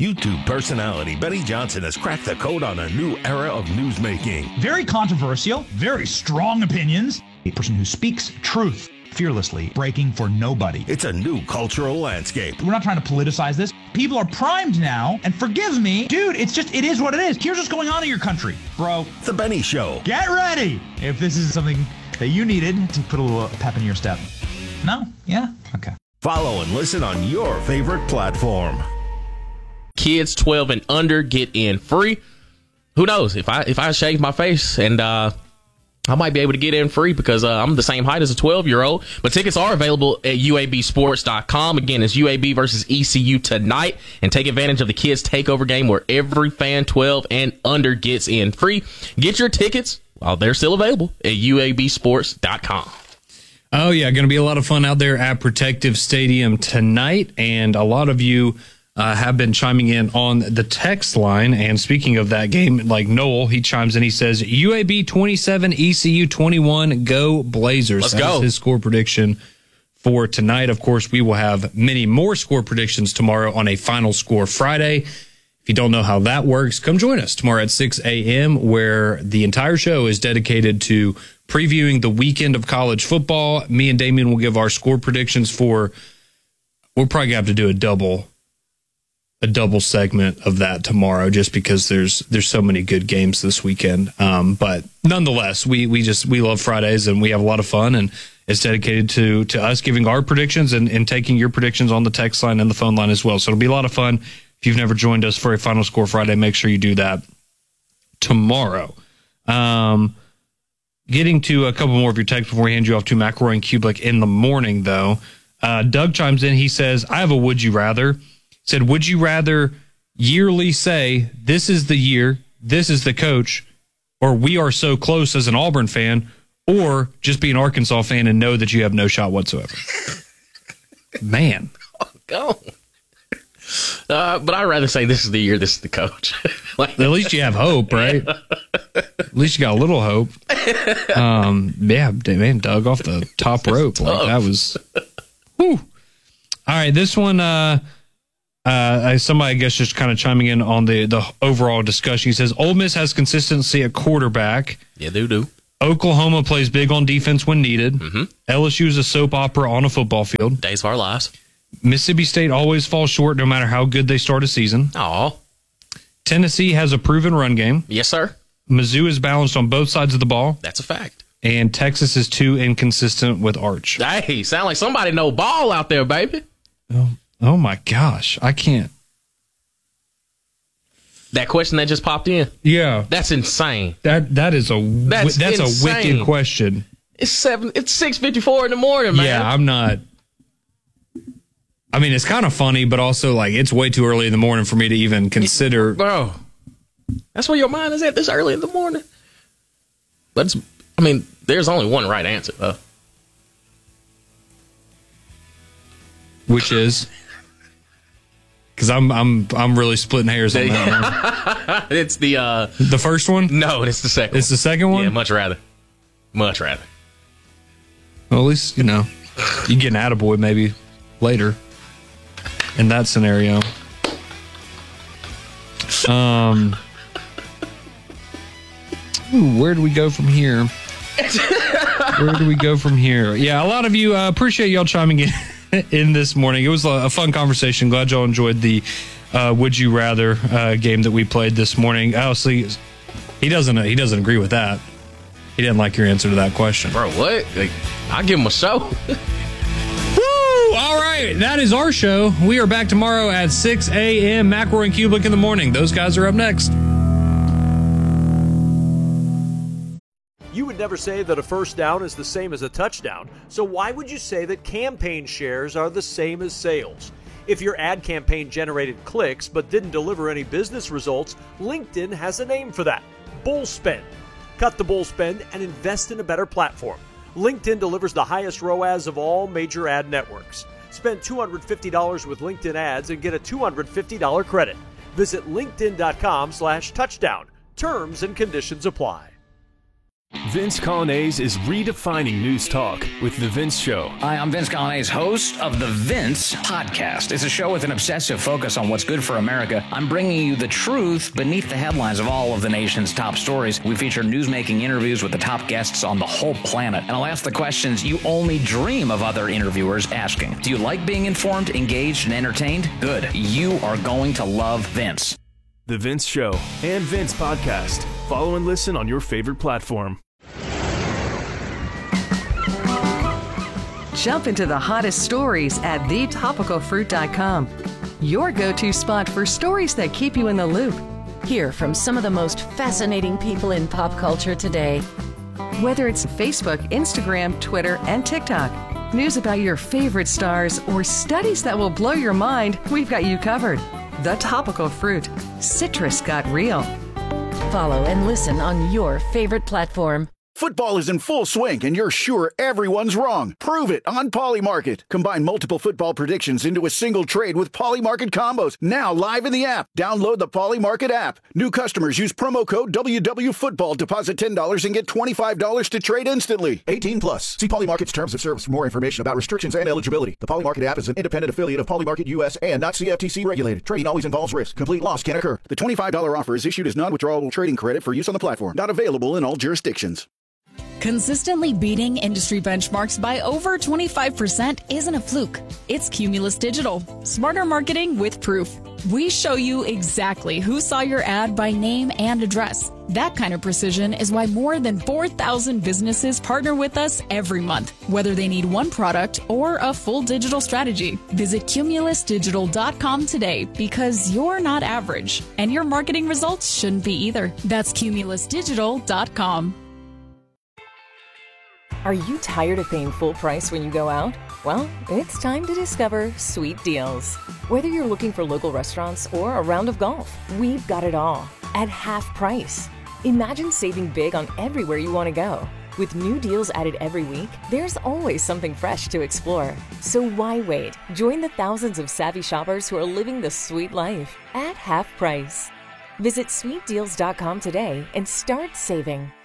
YouTube personality Benny Johnson has cracked the code on a new era of newsmaking. Very controversial, very strong opinions. A person who speaks truth fearlessly, breaking for nobody. It's a new cultural landscape. We're not trying to politicize this. People are primed now, and forgive me, dude, it is what it is. Here's what's going on in your country, bro. The Benny Show. Get ready if this is something that you needed to put a little pep in your step. No? Yeah? Okay. Follow and listen on your favorite platform. Kids 12 and under get in free. Who knows? If I shave my face, and I might be able to get in free because I'm the same height as a 12-year-old. But tickets are available at UABsports.com. Again, it's UAB versus ECU tonight. And take advantage of the Kids Takeover game where every fan 12 and under gets in free. Get your tickets while they're still available at UABsports.com. Oh, yeah, going to be a lot of fun out there at Protective Stadium tonight. And a lot of you have been chiming in on the text line. And speaking of that game, like Noel, he chimes in. He says, UAB 27, ECU 21, go Blazers. Let's go. That's his score prediction for tonight. Of course, we will have many more score predictions tomorrow on a Final Score Friday. If you don't know how that works, come join us tomorrow at 6 a.m., where the entire show is dedicated to previewing the weekend of college football. Me and Damien will give our score predictions for, we'll probably have to do a double segment of that tomorrow, just because there's so many good games this weekend. But nonetheless, we love Fridays, and we have a lot of fun, and it's dedicated to us giving our predictions and taking your predictions on the text line and the phone line as well. So it'll be a lot of fun. If you've never joined us for a Final Score Friday, make sure you do that tomorrow. Getting to a couple more of your texts before we hand you off to McElroy and Kublik in the morning, though. Doug chimes in. He says, I have a would you rather. Said, would you rather yearly say, this is the year, this is the coach, or we are so close as an Auburn fan, or just be an Arkansas fan and know that you have no shot whatsoever? Man. Go. But I'd rather say this is the year, this is the coach. At least you have hope, right? At least you got a little hope. Yeah, man, Doug off the top rope. Like, that was, whew. All right, this one, somebody, I guess, just kind of chiming in on the overall discussion. He says, Ole Miss has consistency at quarterback. Yeah, they do. Oklahoma plays big on defense when needed. Mm-hmm. LSU is a soap opera on a football field. Days of our lives. Mississippi State always falls short no matter how good they start a season. Aw. Tennessee has a proven run game. Yes, sir. Mizzou is balanced on both sides of the ball. That's a fact. And Texas is too inconsistent with Arch. Hey, sound like somebody know ball out there, baby. Oh my gosh. I can't. That question that just popped in. Yeah. That's insane. That's a insane. A wicked question. It's 6:54 in the morning, man. Yeah, I'm not. I mean, it's kind of funny, but also, like, it's way too early in the morning for me to even consider. Bro, that's where your mind is at this early in the morning. But there's only one right answer, though. Which is? Because I'm really splitting hairs on that one. It's the first one? No, it's the second. It's the second one? Yeah, much rather. Much rather. Well, at least, you get an attaboy maybe later in that scenario. Where do we go from here? Yeah, a lot of you, appreciate y'all chiming in this morning. It was a fun conversation. Glad y'all enjoyed the Would You Rather game that we played this morning. Obviously, he doesn't agree with that. He didn't like your answer to that question. Bro, what? I'll give him a show. Woo! All right, that is our show. We are back tomorrow at 6 a.m. McElroy and Kublik in the morning. Those guys are up next. You would never say that a first down is the same as a touchdown, so why would you say that campaign shares are the same as sales? If your ad campaign generated clicks but didn't deliver any business results, LinkedIn has a name for that: bull spend. Cut the bull spend and invest in a better platform. LinkedIn delivers the highest ROAS of all major ad networks. Spend $250 with LinkedIn ads and get a $250 credit. Visit linkedin.com/touchdown. Terms and conditions apply. Vince Colonnese is redefining news talk with The Vince Show. Hi, I'm Vince Colonnese, host of The Vince Podcast. It's a show with an obsessive focus on what's good for America. I'm bringing you the truth beneath the headlines of all of the nation's top stories. We feature newsmaking interviews with the top guests on the whole planet. And I'll ask the questions you only dream of other interviewers asking. Do you like being informed, engaged, and entertained? Good. You are going to love Vince. The Vince Show and Vince Podcast. Follow and listen on your favorite platform. Jump into the hottest stories at thetopicalfruit.com. Your go-to spot for stories that keep you in the loop. Hear from some of the most fascinating people in pop culture today. Whether it's Facebook, Instagram, Twitter, and TikTok, news about your favorite stars, or studies that will blow your mind, we've got you covered. The Topical Fruit. Citrus got real. Follow and listen on your favorite platform. Football is in full swing, and you're sure everyone's wrong. Prove it on Polymarket. Combine multiple football predictions into a single trade with Polymarket combos. Now live in the app. Download the Polymarket app. New customers use promo code WWFootball. Deposit $10 and get $25 to trade instantly. 18 plus. See Polymarket's terms of service for more information about restrictions and eligibility. The Polymarket app is an independent affiliate of Polymarket US and not CFTC regulated. Trading always involves risk. Complete loss can occur. The $25 offer is issued as non-withdrawable trading credit for use on the platform. Not available in all jurisdictions. Consistently beating industry benchmarks by over 25% isn't a fluke. It's Cumulus Digital. Smarter marketing with proof. We show you exactly who saw your ad by name and address. That kind of precision is why more than 4,000 businesses partner with us every month, whether they need one product or a full digital strategy. Visit cumulusdigital.com today because you're not average, and your marketing results shouldn't be either. That's cumulusdigital.com. Are you tired of paying full price when you go out? Well, it's time to discover Sweet Deals. Whether you're looking for local restaurants or a round of golf, we've got it all at half price. Imagine saving big on everywhere you want to go. With new deals added every week, there's always something fresh to explore. So why wait? Join the thousands of savvy shoppers who are living the sweet life at half price. Visit sweetdeals.com today and start saving.